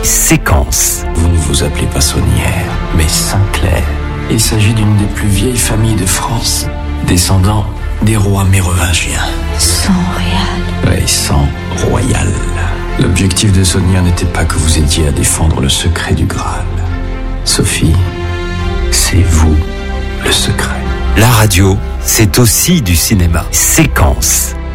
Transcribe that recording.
Séquence. Vous ne vous appelez pas Saunière, mais Sinclair. Il s'agit d'une des plus vieilles familles de France, descendant des rois mérovingiens. Sang royal. Oui, sang royal. L'objectif de Saunière n'était pas que vous aidiez à défendre le secret du Graal. Sophie, c'est vous le secret. La radio, c'est aussi du cinéma. Séquence.